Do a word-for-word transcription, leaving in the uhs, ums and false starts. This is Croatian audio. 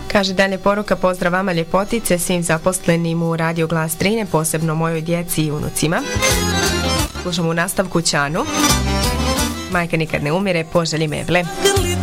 Kaže dalje poruka, pozdrav vama ljepotice, svim zaposlenim u Radio Glas Drine, posebno mojoj djeci i unucima. Slušamo u nastavku Ćanu. Majka nikad ne umire, poželji Mevle.